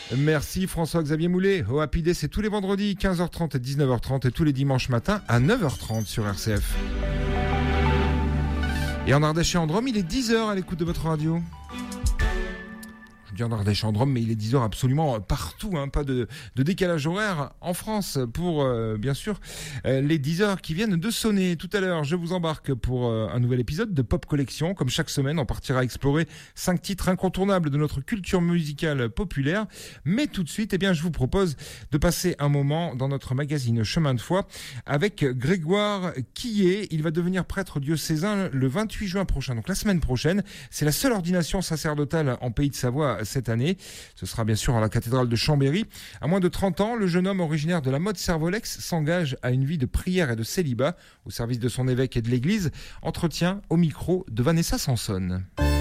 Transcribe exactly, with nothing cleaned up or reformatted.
Merci François-Xavier Moulet. Oh Happy Day, c'est tous les vendredis quinze heures trente et dix-neuf heures trente et tous les dimanches matins à neuf heures trente sur R C F. Et en Ardèche et en Drôme, il est dix heures à l'écoute de votre radio. Je dis en Ardèche en Drôme, mais il est dix heures absolument partout, hein, pas de, de décalage horaire en France pour, euh, bien sûr, euh, les dix heures qui viennent de sonner. Tout à l'heure, je vous embarque pour euh, un nouvel épisode de Pop Collection. Comme chaque semaine, on partira explorer cinq titres incontournables de notre culture musicale populaire. Mais tout de suite, eh bien, je vous propose de passer un moment dans notre magazine Chemin de foi avec Grégoire Quillet. Il va devenir prêtre diocésain le vingt-huit juin prochain, donc la semaine prochaine. C'est la seule ordination sacerdotale en Pays de Savoie cette année. Ce sera bien sûr à la cathédrale de Chambéry. À moins de trente ans, le jeune homme originaire de la Motte-Servolex s'engage à une vie de prière et de célibat au service de son évêque et de l'église. Entretien au micro de Vanessa Sanson.